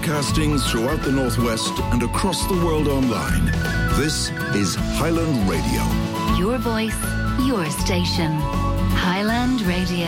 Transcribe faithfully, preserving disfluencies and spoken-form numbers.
Broadcasting throughout the Northwest and across the world online. This is Highland Radio. Your voice, your station. Highland Radio.